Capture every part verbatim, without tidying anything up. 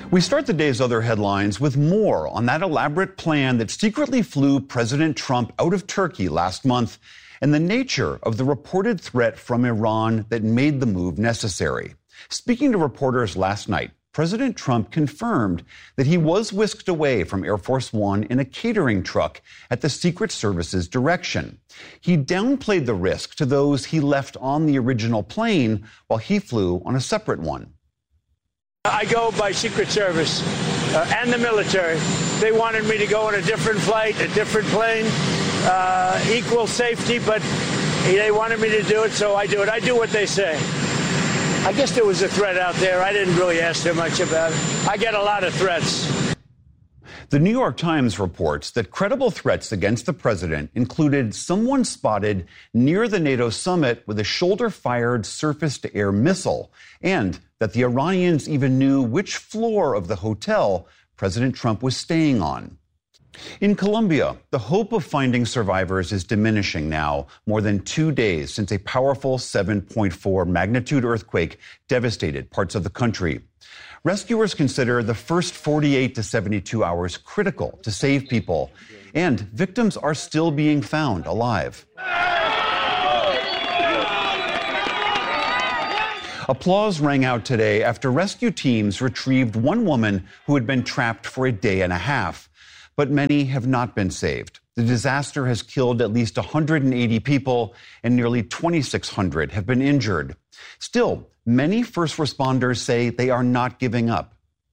We start the day's other headlines with more on that elaborate plan that secretly flew President Trump out of Turkey last month and the nature of the reported threat from Iran that made the move necessary. Speaking to reporters last night, President Trump confirmed that he was whisked away from Air Force One in a catering truck at the Secret Service's direction. He downplayed the risk to those he left on the original plane while he flew on a separate one. I go by Secret Service uh, and the military. They wanted me to go on a different flight, a different plane, uh, equal safety, but they wanted me to do it, so I do it. I do what they say. I guess there was a threat out there. I didn't really ask too much about it. I get a lot of threats. The New York Times reports that credible threats against the president included someone spotted near the NATO summit with a shoulder-fired surface-to-air missile, and that the Iranians even knew which floor of the hotel President Trump was staying on. In Colombia, the hope of finding survivors is diminishing now, more than two days since a powerful seven point four magnitude earthquake devastated parts of the country. Rescuers consider the first forty-eight to seventy-two hours critical to save people, and victims are still being found alive. Applause rang out today after rescue teams retrieved one woman who had been trapped for a day and a half. But many have not been saved. The disaster has killed at least one hundred eighty people, and nearly twenty-six hundred have been injured. Still, many first responders say they are not giving up.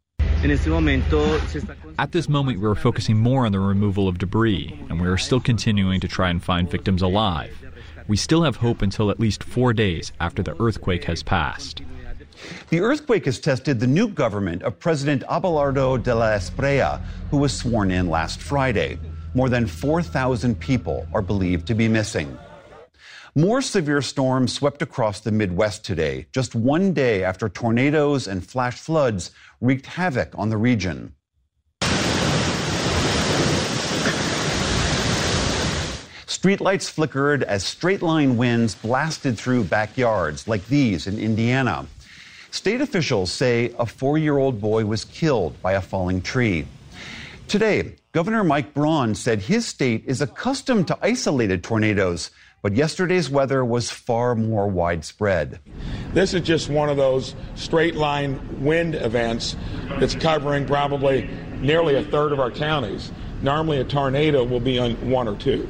At this moment, we are focusing more on the removal of debris, and we are still continuing to try and find victims alive. We still have hope until at least four days after the earthquake has passed. The earthquake has tested the new government of President Abelardo de la Espriella, who was sworn in last Friday. More than four thousand people are believed to be missing. More severe storms swept across the Midwest today, just one day after tornadoes and flash floods wreaked havoc on the region. Streetlights flickered as straight-line winds blasted through backyards like these in Indiana. State officials say a four-year-old boy was killed by a falling tree. Today, Governor Mike Braun said his state is accustomed to isolated tornadoes, but yesterday's weather was far more widespread. This is just one of those straight-line wind events that's covering probably nearly a third of our counties. Normally, a tornado will be on one or two.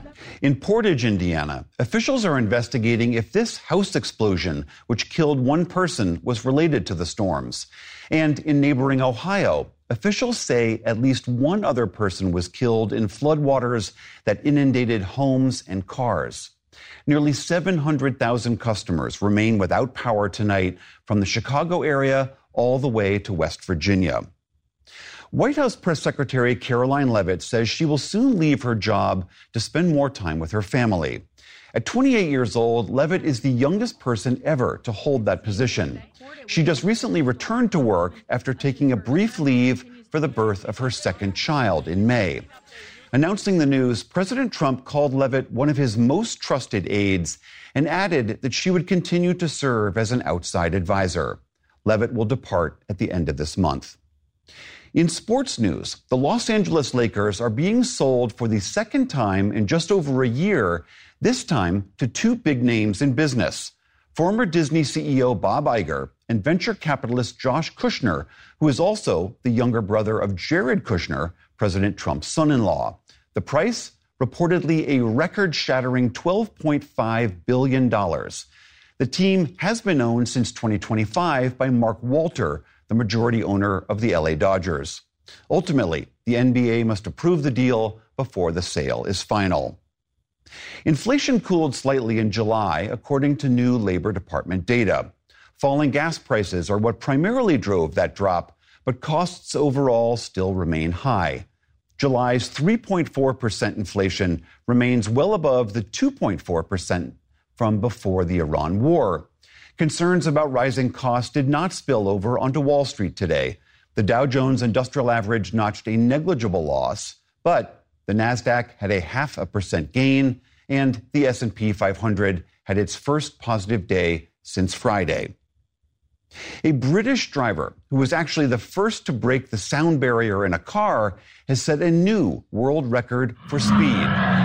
In Portage, Indiana, officials are investigating if this house explosion, which killed one person, was related to the storms. And in neighboring Ohio, officials say at least one other person was killed in floodwaters that inundated homes and cars. Nearly seven hundred thousand customers remain without power tonight from the Chicago area all the way to West Virginia. White House Press Secretary Caroline Leavitt says she will soon leave her job to spend more time with her family. At twenty-eight years old, Leavitt is the youngest person ever to hold that position. She just recently returned to work after taking a brief leave for the birth of her second child in May. Announcing the news, President Trump called Leavitt one of his most trusted aides and added that she would continue to serve as an outside advisor. Leavitt will depart at the end of this month. In sports news, the Los Angeles Lakers are being sold for the second time in just over a year, this time to two big names in business. Former Disney C E O Bob Iger and venture capitalist Josh Kushner, who is also the younger brother of Jared Kushner, President Trump's son-in-law. The price? Reportedly a record-shattering twelve point five billion dollars. The team has been owned since twenty twenty-five by Mark Walter, the majority owner of the L A Dodgers. Ultimately, the N B A must approve the deal before the sale is final. Inflation cooled slightly in July, according to new Labor Department data. Falling gas prices are what primarily drove that drop, but costs overall still remain high. July's three point four percent inflation remains well above the two point four percent from before the Iran war. Concerns about rising costs did not spill over onto Wall Street today. The Dow Jones Industrial Average notched a negligible loss, but the Nasdaq had a half a percent gain, and the S and P five hundred had its first positive day since Friday. A British driver, who was actually the first to break the sound barrier in a car, has set a new world record for speed.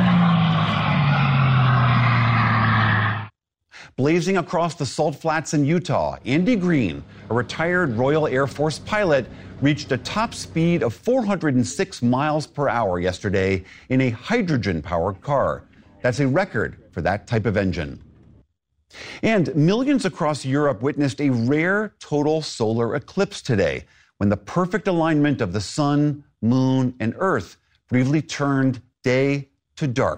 Blazing across the Salt Flats in Utah, Andy Green, a retired Royal Air Force pilot, reached a top speed of four hundred six miles per hour yesterday in a hydrogen-powered car. That's a record for that type of engine. And millions across Europe witnessed a rare total solar eclipse today, when the perfect alignment of the sun, moon, and earth briefly turned day to dark.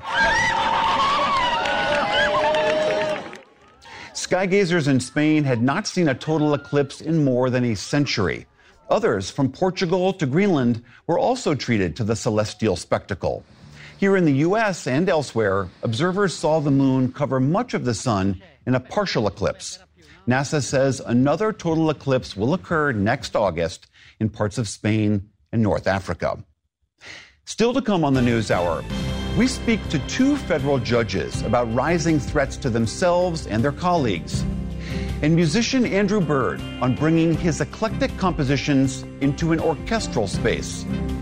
Skygazers in Spain had not seen a total eclipse in more than a century. Others, from Portugal to Greenland, were also treated to the celestial spectacle. Here in the U S and elsewhere, observers saw the moon cover much of the sun in a partial eclipse. NASA says another total eclipse will occur next August in parts of Spain and North Africa. Still to come on the News Hour, we speak to two federal judges about rising threats to themselves and their colleagues, and musician Andrew Bird on bringing his eclectic compositions into an orchestral space.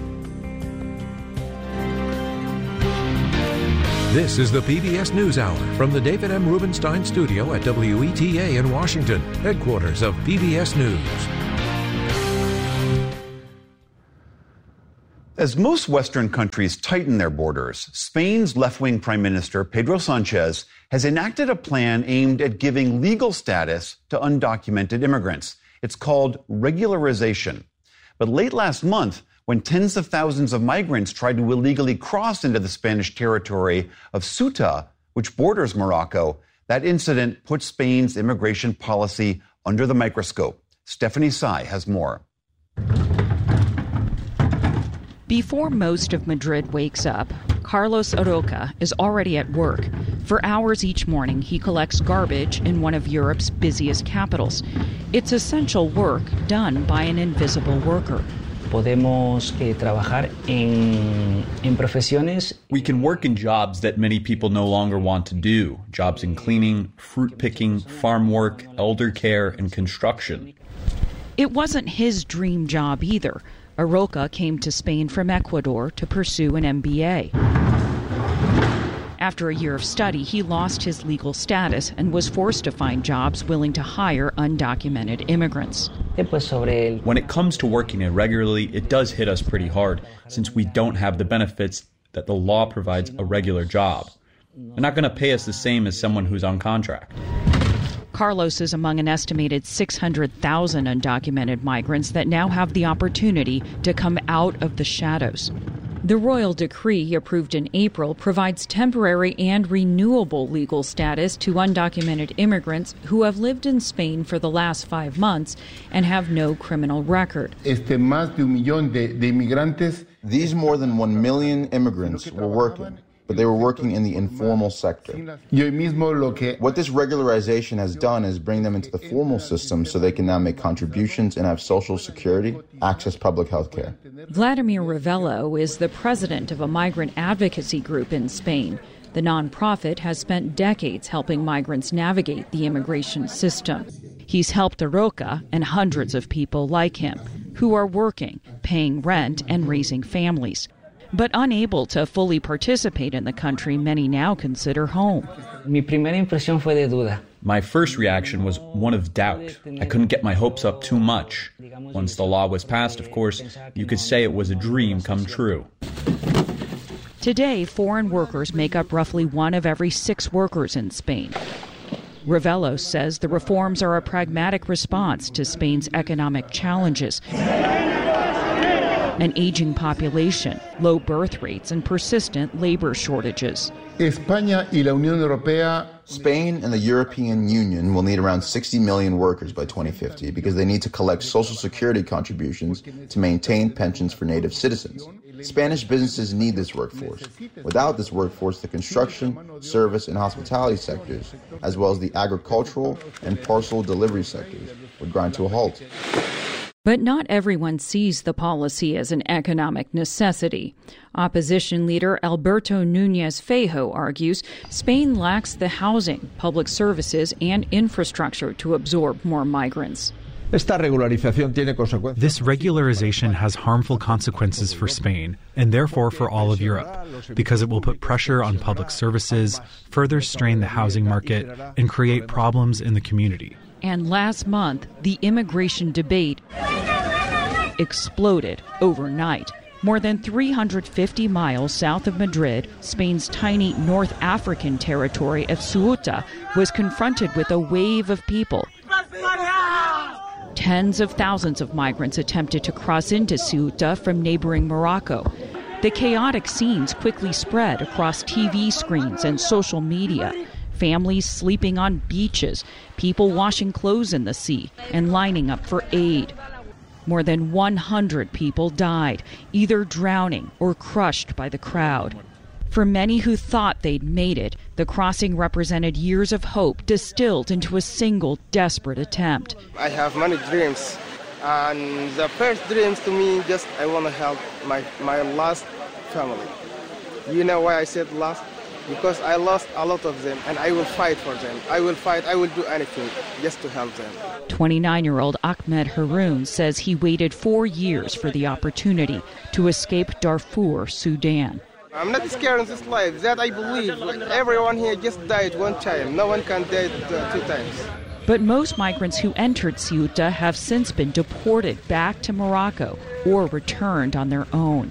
This is the P B S NewsHour from the David M. Rubenstein Studio at W E T A in Washington, headquarters of P B S News. As most Western countries tighten their borders, Spain's left-wing Prime Minister Pedro Sanchez has enacted a plan aimed at giving legal status to undocumented immigrants. It's called regularization. But late last month, when tens of thousands of migrants tried to illegally cross into the Spanish territory of Ceuta, which borders Morocco, that incident put Spain's immigration policy under the microscope. Stephanie Tsai has more. Before most of Madrid wakes up, Carlos Aroca is already at work. For hours each morning, he collects garbage in one of Europe's busiest capitals. It's essential work done by an invisible worker. Podemos eh, trabajar en, en profesiones. We can work in jobs that many people no longer want to do. Jobs in cleaning, fruit picking, farm work, elder care, and construction. It wasn't his dream job either. Aroca came to Spain from Ecuador to pursue an M B A. After a year of study, he lost his legal status and was forced to find jobs willing to hire undocumented immigrants. When it comes to working irregularly, it does hit us pretty hard, since we don't have the benefits that the law provides a regular job. They're not going to pay us the same as someone who's on contract. Carlos is among an estimated six hundred thousand undocumented migrants that now have the opportunity to come out of the shadows. The royal decree approved in April provides temporary and renewable legal status to undocumented immigrants who have lived in Spain for the last five months and have no criminal record. Este más de un millón de, de inmigrantes. These more than one million immigrants were working, but they were working in the informal sector. What this regularization has done is bring them into the formal system so they can now make contributions and have social security, access public health care. Vladimir Ravello is the president of a migrant advocacy group in Spain. The nonprofit has spent decades helping migrants navigate the immigration system. He's helped Aroca and hundreds of people like him who are working, paying rent, and raising families. But unable to fully participate in the country many now consider home. Mi primera impresión fue de duda. My first reaction was one of doubt. I couldn't get my hopes up too much. Once the law was passed, of course, you could say it was a dream come true. Today, foreign workers make up roughly one of every six workers in Spain. Ravello says the reforms are a pragmatic response to Spain's economic challenges. An aging population, low birth rates, and persistent labor shortages. España y la Unión Europea. Spain and the European Union will need around sixty million workers by twenty fifty because they need to collect social security contributions to maintain pensions for native citizens. Spanish businesses need this workforce. Without this workforce, the construction, service, and hospitality sectors, as well as the agricultural and parcel delivery sectors, would grind to a halt. But not everyone sees the policy as an economic necessity. Opposition leader Alberto Núñez Feijóo argues Spain lacks the housing, public services, and infrastructure to absorb more migrants. This regularization has harmful consequences for Spain, and therefore for all of Europe, because it will put pressure on public services, further strain the housing market, and create problems in the community. And last month, the immigration debate exploded overnight. More than three hundred fifty miles south of Madrid, Spain's tiny North African territory of Ceuta was confronted with a wave of people. Tens of thousands of migrants attempted to cross into Ceuta from neighboring Morocco. The chaotic scenes quickly spread across T V screens and social media. Families sleeping on beaches, people washing clothes in the sea and lining up for aid. More than one hundred people died, either drowning or crushed by the crowd. For many who thought they'd made it, the crossing represented years of hope distilled into a single desperate attempt. I have many dreams, and the first dreams to me, just I want to help my, my last family. You know why I said last? Because I lost a lot of them, and I will fight for them. I will fight, I will do anything just to help them. twenty-nine-year-old Ahmed Haroun says he waited four years for the opportunity to escape Darfur, Sudan. I'm not scared of this life. That I believe. Like, everyone here just died one time. No one can die uh, two times. But most migrants who entered Ceuta have since been deported back to Morocco or returned on their own.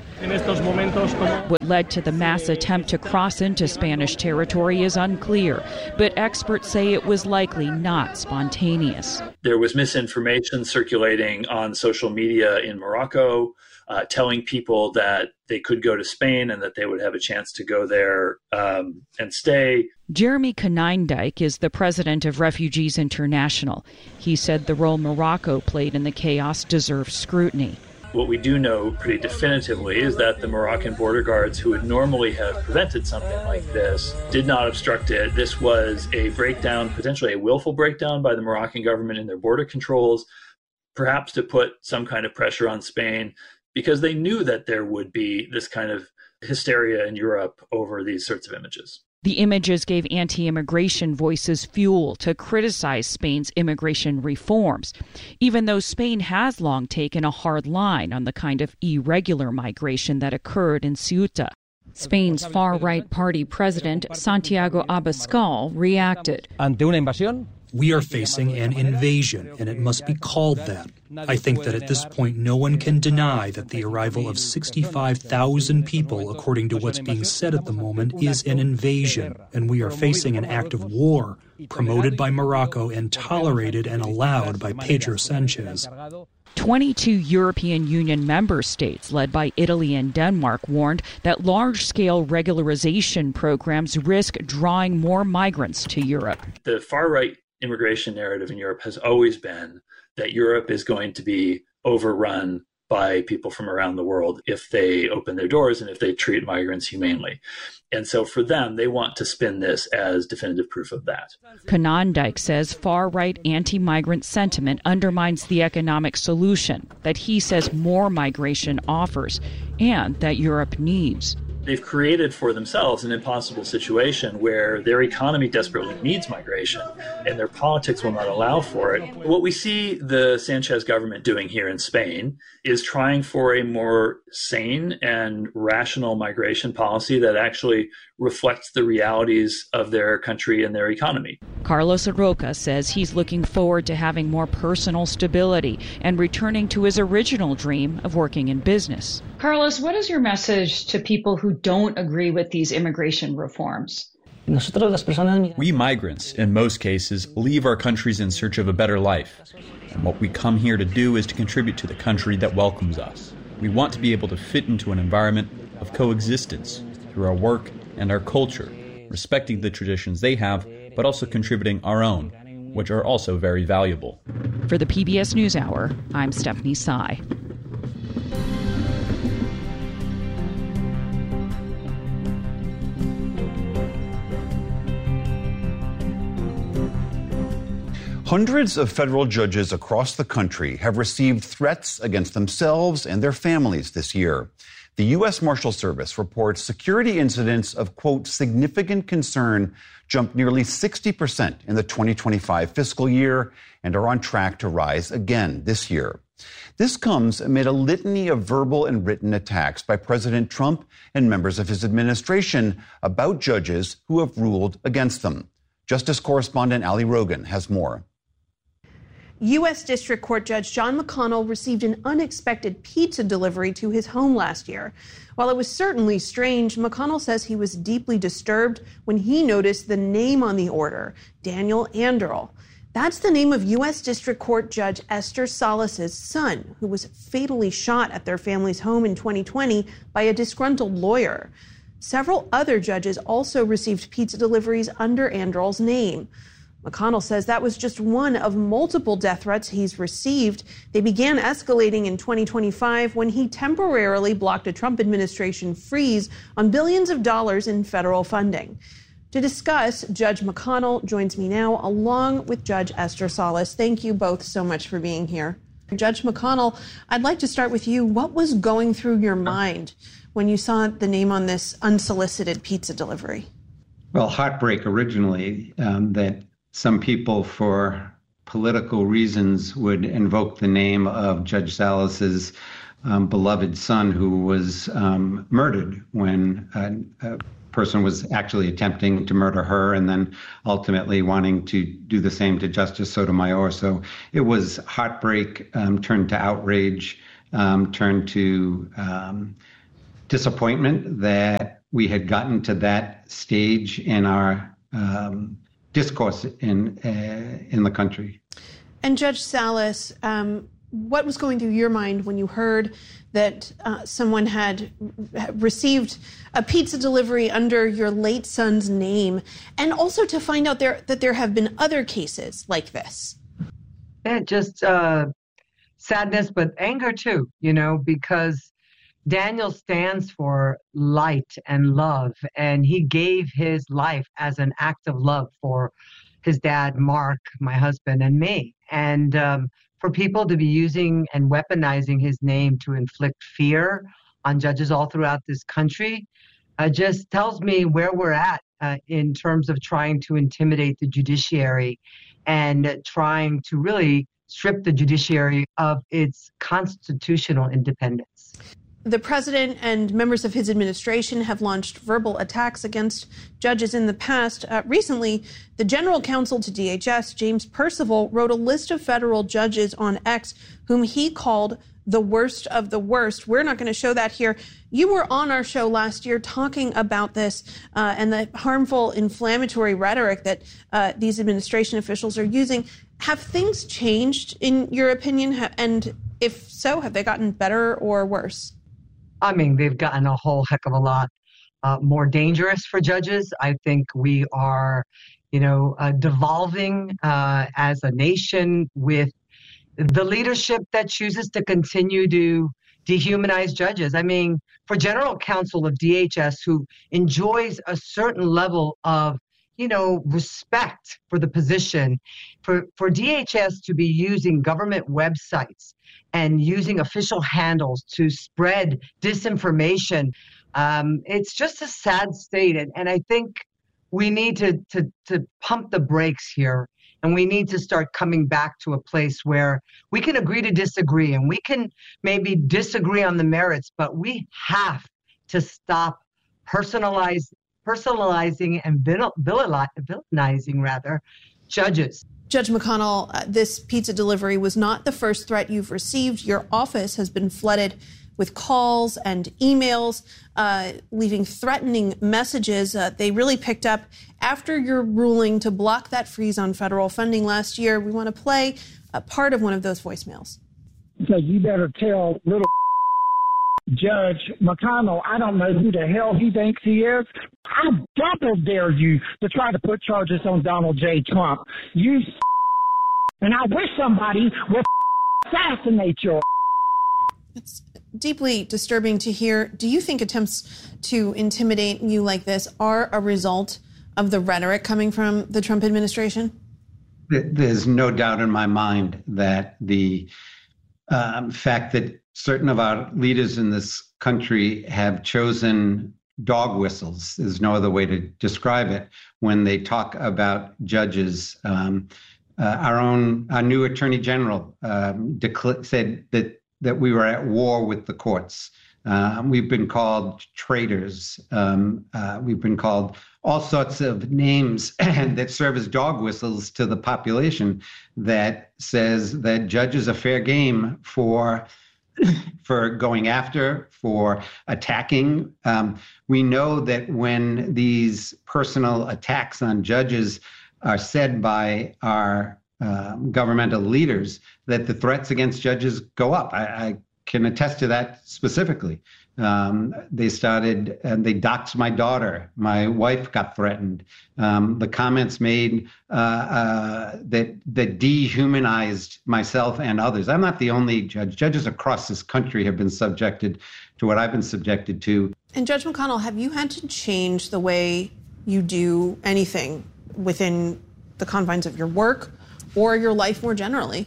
What led to the mass attempt to cross into Spanish territory is unclear, but experts say it was likely not spontaneous. There was misinformation circulating on social media in Morocco, uh, telling people that they could go to Spain and that they would have a chance to go there um, and stay. Jeremy Konijndijk is the president of Refugees International. He said the role Morocco played in the chaos deserves scrutiny. What we do know pretty definitively is that the Moroccan border guards who would normally have prevented something like this did not obstruct it. This was a breakdown, potentially a willful breakdown by the Moroccan government in their border controls, perhaps to put some kind of pressure on Spain, because they knew that there would be this kind of hysteria in Europe over these sorts of images. The images gave anti-immigration voices fuel to criticize Spain's immigration reforms, even though Spain has long taken a hard line on the kind of irregular migration that occurred in Ceuta. Spain's far-right party president, Santiago Abascal, reacted. Ante una invasión, we are facing an invasion, and it must be called that. I think that at this point, no one can deny that the arrival of sixty-five thousand people, according to what's being said at the moment, is an invasion, and we are facing an act of war promoted by Morocco and tolerated and allowed by Pedro Sanchez. twenty-two European Union member states, led by Italy and Denmark, warned that large-scale regularization programs risk drawing more migrants to Europe. The far-right immigration narrative in Europe has always been that Europe is going to be overrun by people from around the world if they open their doors and if they treat migrants humanely. And so for them, they want to spin this as definitive proof of that. Konijndijk says far-right anti-migrant sentiment undermines the economic solution that he says more migration offers and that Europe needs. They've created for themselves an impossible situation where their economy desperately needs migration and their politics will not allow for it. What we see the Sanchez government doing here in Spain is trying for a more sane and rational migration policy that actually reflects the realities of their country and their economy. Carlos Arroca says he's looking forward to having more personal stability and returning to his original dream of working in business. Carlos, what is your message to people who don't agree with these immigration reforms? We migrants, in most cases, leave our countries in search of a better life. And what we come here to do is to contribute to the country that welcomes us. We want to be able to fit into an environment of coexistence through our work and our culture, respecting the traditions they have, but also contributing our own, which are also very valuable. For the P B S NewsHour, I'm Stephanie Tsai. Hundreds of federal judges across the country have received threats against themselves and their families this year. The U S Marshal Service reports security incidents of, quote, significant concern jumped nearly sixty percent in the twenty twenty-five fiscal year and are on track to rise again this year. This comes amid a litany of verbal and written attacks by President Trump and members of his administration about judges who have ruled against them. Justice correspondent Ali Rogan has more. U S District Court Judge John McConnell received an unexpected pizza delivery to his home last year. While it was certainly strange, McConnell says he was deeply disturbed when he noticed the name on the order, Daniel Anderl. That's the name of U S District Court Judge Esther Salas's son, who was fatally shot at their family's home in twenty twenty by a disgruntled lawyer. Several other judges also received pizza deliveries under Anderl's name. McConnell says that was just one of multiple death threats he's received. They began escalating in twenty twenty-five when he temporarily blocked a Trump administration freeze on billions of dollars in federal funding. To discuss, Judge McConnell joins me now, along with Judge Esther Salas. Thank you both so much for being here. Judge McConnell, I'd like to start with you. What was going through your mind when you saw the name on this unsolicited pizza delivery? Well, heartbreak originally, um, that some people, for political reasons, would invoke the name of Judge Salas's um, beloved son, who was um, murdered when a, a person was actually attempting to murder her, and then ultimately wanting to do the same to Justice Sotomayor. So it was heartbreak um, turned to outrage, um, turned to um, disappointment that we had gotten to that stage in our um, discourse in uh, in the country. And Judge Salas, um, what was going through your mind when you heard that uh, someone had received a pizza delivery under your late son's name, and also to find out there that there have been other cases like this? Yeah, just uh, sadness, but anger too, you know, because Daniel stands for light and love, and he gave his life as an act of love for his dad, Mark, my husband, and me. And um, for people to be using and weaponizing his name to inflict fear on judges all throughout this country uh, just tells me where we're at uh, in terms of trying to intimidate the judiciary and trying to really strip the judiciary of its constitutional independence. The president and members of his administration have launched verbal attacks against judges in the past. Uh, recently, the general counsel to D H S, James Percival, wrote a list of federal judges on X whom he called the worst of the worst. We're not going to show that here. You were on our show last year talking about this uh, and the harmful, inflammatory rhetoric that uh, these administration officials are using. Have things changed, in your opinion? And if so, have they gotten better or worse? I mean, they've gotten a whole heck of a lot uh, more dangerous for judges. I think we are, you know, uh, devolving uh, as a nation with the leadership that chooses to continue to dehumanize judges. I mean, for general counsel of D H S, who enjoys a certain level of, you know, respect for the position, for, for D H S to be using government websites and using official handles to spread disinformation, um, it's just a sad state. And, and I think we need to, to, to pump the brakes here, and we need to start coming back to a place where we can agree to disagree, and we can maybe disagree on the merits, but we have to stop personalize, personalizing and villainizing, rather, judges. Judge McConnell, uh, this pizza delivery was not the first threat you've received. Your office has been flooded with calls and emails, uh, leaving threatening messages. Uh, they really picked up after your ruling to block that freeze on federal funding last year. We want to play a part of one of those voicemails. So you better tell little Judge McConnell, I don't know who the hell he thinks he is. I double dare you to try to put charges on Donald J. Trump. You and I wish somebody would assassinate your. It's deeply disturbing to hear. Do you think attempts to intimidate you like this are a result of the rhetoric coming from the Trump administration? There's no doubt in my mind that the um, fact that certain of our leaders in this country have chosen dog whistles, there's no other way to describe it, when they talk about judges. Um, uh, our own, our new Attorney General um, decl- said that, that we were at war with the courts. Uh, we've been called traitors. Um, uh, we've been called all sorts of names that serve as dog whistles to the population that says that judges are fair game for for going after, for attacking. Um, we know that when these personal attacks on judges are said by our uh, governmental leaders, that the threats against judges go up. I, I can attest to that specifically. Um, they started, and they doxed my daughter. My wife got threatened. Um, the comments made uh, uh, that that dehumanized myself and others. I'm not the only judge. Judges across this country have been subjected to what I've been subjected to. And Judge McConnell, have you had to change the way you do anything within the confines of your work or your life more generally?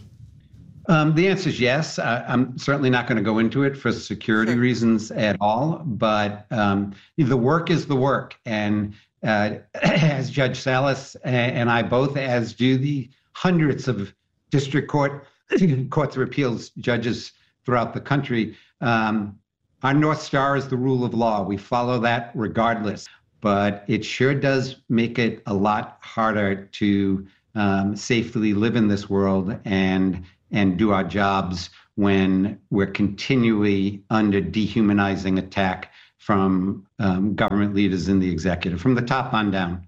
Um, the answer is yes. I, I'm certainly not going to go into it for security sure. reasons at all, but um, the work is the work. And uh, as Judge Salas and I both, as do the hundreds of district court, courts of appeals judges throughout the country, um, our North Star is the rule of law. We follow that regardless, but it sure does make it a lot harder to um, safely live in this world and and do our jobs when we're continually under dehumanizing attack from um, government leaders in the executive, from the top on down.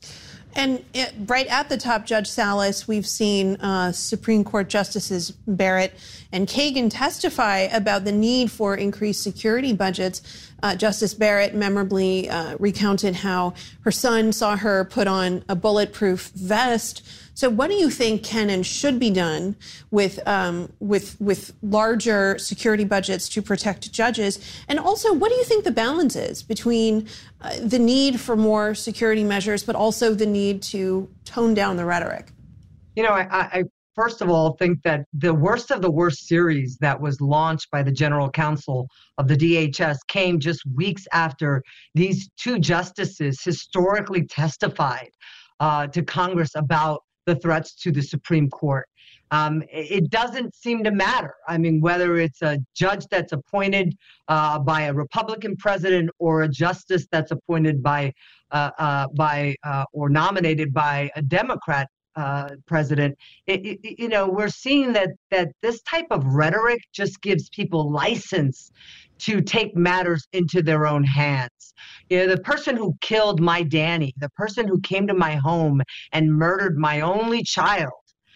And it, right at the top, Judge Salas, we've seen uh, Supreme Court Justices Barrett and Kagan testify about the need for increased security budgets. Uh, Justice Barrett memorably uh, recounted how her son saw her put on a bulletproof vest. So what do you think can and should be done with um, with with larger security budgets to protect judges? And also, what do you think the balance is between uh, the need for more security measures, but also the need to tone down the rhetoric? You know, I, I first of all think that the worst of the worst series that was launched by the General Counsel of the D H S came just weeks after these two justices historically testified uh, to Congress about the threats to the Supreme Court. Um, it doesn't seem to matter. I mean, whether it's a judge that's appointed uh, by a Republican president or a justice that's appointed by, uh, uh, by uh, or nominated by a Democrat uh, president, it, it, you know, we're seeing that that this type of rhetoric just gives people license to take matters into their own hands. You know, the person who killed my Danny, the person who came to my home and murdered my only child,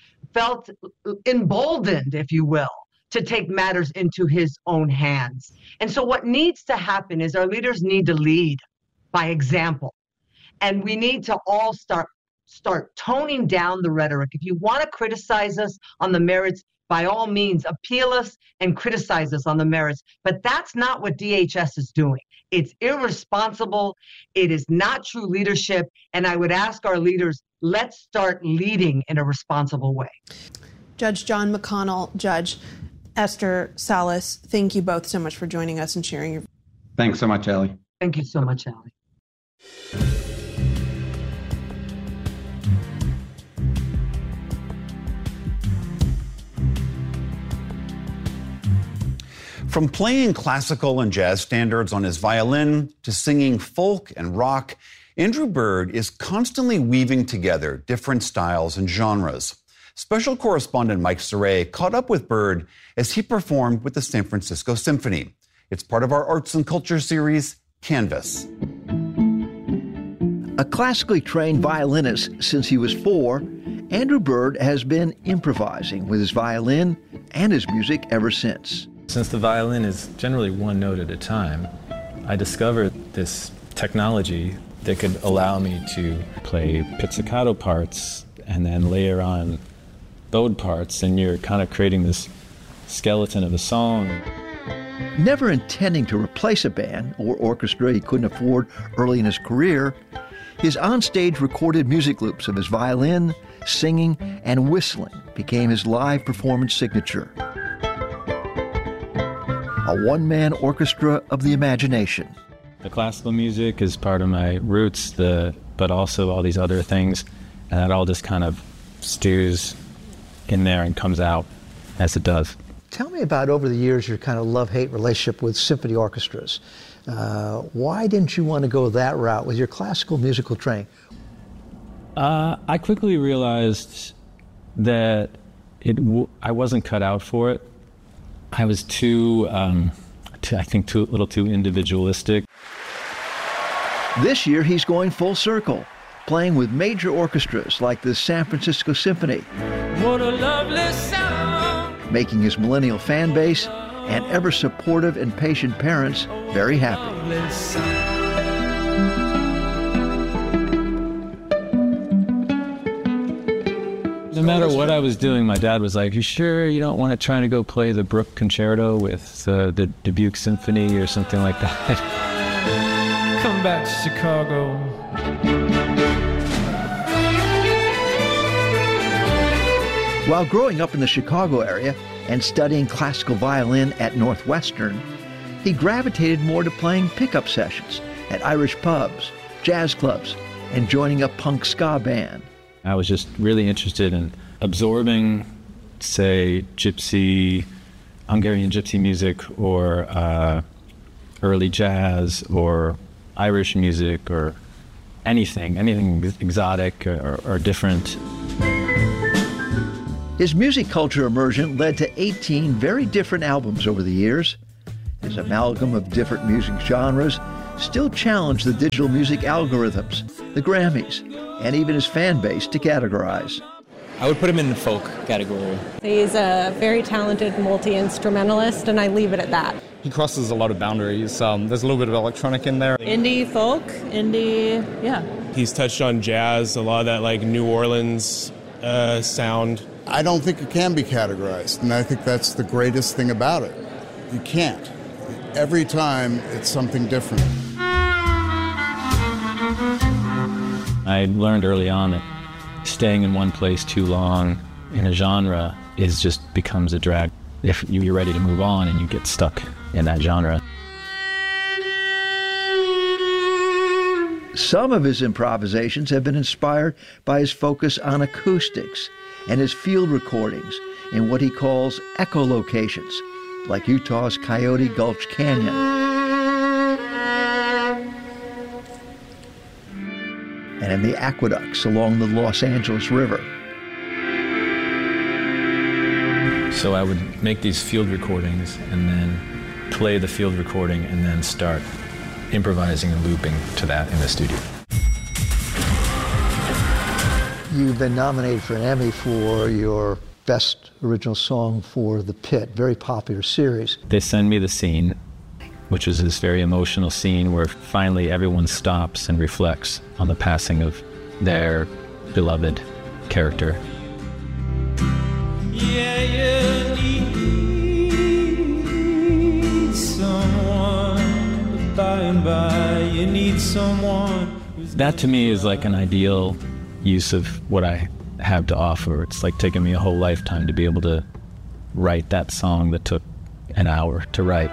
felt emboldened, if you will, to take matters into his own hands. And so what needs to happen is our leaders need to lead by example. And we need to all start start toning down the rhetoric. If you want to criticize us on the merits, by all means, appeal us and criticize us on the merits. But that's not what D H S is doing. It's irresponsible. It is not true leadership. And I would ask our leaders, let's start leading in a responsible way. Judge John McConnell, Judge Esther Salas, thank you both so much for joining us and sharing your... Thanks so much, Allie. Thank you so much, Allie. From playing classical and jazz standards on his violin to singing folk and rock, Andrew Bird is constantly weaving together different styles and genres. Special correspondent Mike Saray caught up with Bird as he performed with the San Francisco Symphony. It's part of our arts and culture series, Canvas. A classically trained violinist since he was four, Andrew Bird has been improvising with his violin and his music ever since. Since the violin is generally one note at a time, I discovered this technology that could allow me to play pizzicato parts and then layer on bowed parts, and you're kind of creating this skeleton of a song. Never intending to replace a band or orchestra he couldn't afford early in his career, his onstage recorded music loops of his violin, singing, and whistling became his live performance signature. a one-man orchestra of the imagination. The classical music is part of my roots, the but also all these other things, and that all just kind of stews in there and comes out as it does. Tell me about, over the years, your kind of love-hate relationship with symphony orchestras. Uh, why didn't you want to go that route with your classical musical training? Uh, I quickly realized that it w- I wasn't cut out for it. I was too, um, too, I think, too, a little too individualistic. This year, he's going full circle, playing with major orchestras like the San Francisco Symphony. What a lovely sound. Making his millennial fan base and ever supportive and patient parents very happy. No matter what I was doing, my dad was like, "You sure you don't want to try to go play the Bruch Concerto with uh, the Dubuque Symphony or something like that?" Come back to Chicago. While growing up in the Chicago area and studying classical violin at Northwestern, he gravitated more to playing pickup sessions at Irish pubs, jazz clubs, and joining a punk ska band. I was just really interested in absorbing, say, gypsy, Hungarian gypsy music, or uh, early jazz, or Irish music, or anything, anything exotic or, or different. His music culture immersion led to eighteen very different albums over the years. His amalgam of different music genres still challenged the digital music algorithms, the Grammys, and even his fan base to categorize. I would put him in the folk category. He's a very talented multi-instrumentalist, and I leave it at that. He crosses a lot of boundaries. Um, there's a little bit of electronic in there. Indie folk, indie, yeah. He's touched on jazz, a lot of that like New Orleans uh, sound. I don't think it can be categorized, and I think that's the greatest thing about it. You can't. Every time it's something different. I learned early on that staying in one place too long in a genre is just becomes a drag. If you're ready to move on and you get stuck in that genre. Some of his improvisations have been inspired by his focus on acoustics and his field recordings in what he calls echolocations, like Utah's Coyote Gulch Canyon. And in the aqueducts along the Los Angeles River. So I would make these field recordings and then play the field recording and then start improvising and looping to that in the studio. You've been nominated for an Emmy for your Best Original Song for The Pit, very popular series. They send me the scene, which is this very emotional scene where finally everyone stops and reflects on the passing of their beloved character. Yeah, you need someone, by and by you need someone. That to me is like an ideal use of what I have to offer. It's like taking me a whole lifetime to be able to write that song that took an hour to write.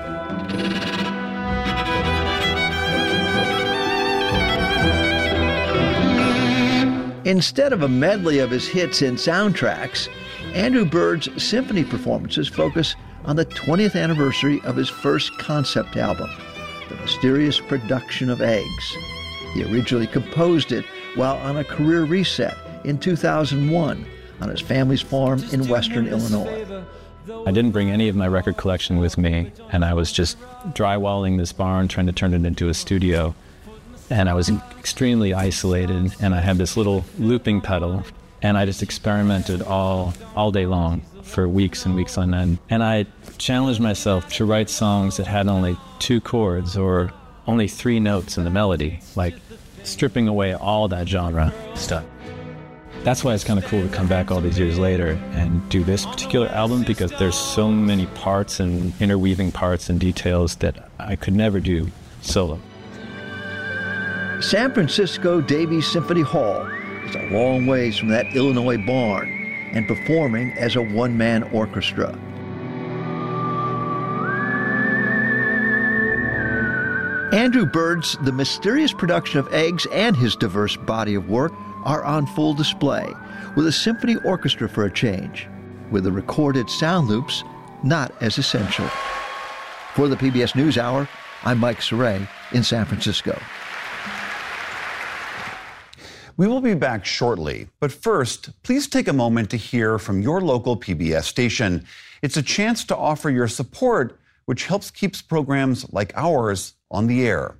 Instead of a medley of his hits and soundtracks, Andrew Bird's symphony performances focus on the twentieth anniversary of his first concept album, The Mysterious Production of Eggs. He originally composed it while on a career reset in two thousand one on his family's farm in western Illinois. I didn't bring any of my record collection with me, and I was just drywalling this barn, trying to turn it into a studio. And I was extremely isolated, and I had this little looping pedal, and I just experimented all all day long for weeks and weeks on end. And I challenged myself to write songs that had only two chords or only three notes in the melody, like stripping away all that genre stuff. That's why it's kind of cool to come back all these years later and do this particular album, because there's so many parts and interweaving parts and details that I could never do solo. San Francisco Davies Symphony Hall is a long ways from that Illinois barn and performing as a one-man orchestra. Andrew Bird's The Mysterious Production of Eggs and his diverse body of work are on full display, with a symphony orchestra for a change, with the recorded sound loops not as essential. For the P B S NewsHour, I'm Mike Saray in San Francisco. We will be back shortly, but first, please take a moment to hear from your local P B S station. It's a chance to offer your support, which helps keep programs like ours on the air.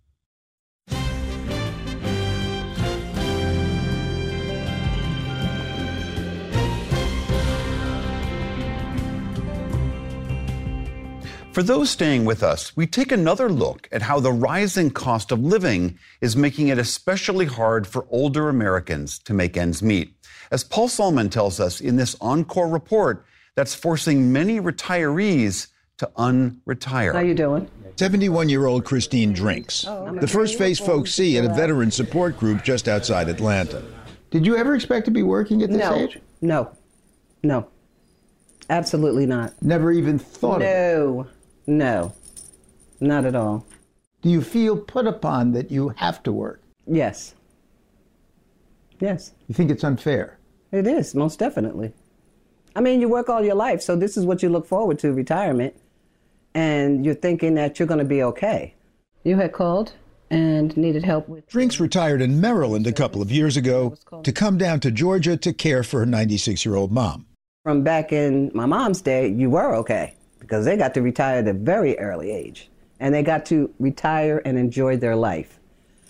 For those staying with us, we take another look at how the rising cost of living is making it especially hard for older Americans to make ends meet. As Paul Solman tells us in this Encore report, that's forcing many retirees to unretire. How you doing? seventy-one-year-old Christine drinks. The first face folks see at a veteran support group just outside Atlanta. Did you ever expect to be working at this no. age? No. No. Absolutely not. Never even thought no. of it? No. No. Not at all. Do you feel put upon that you have to work? Yes. Yes. You think it's unfair? It is, most definitely. I mean, you work all your life, so this is what you look forward to, retirement. And you're thinking that you're going to be okay. You had called and needed help with... Drinks retired in Maryland a couple of years ago to come down to Georgia to care for her ninety-six-year-old mom. From back in my mom's day, you were okay because they got to retire at a very early age. And they got to retire and enjoy their life.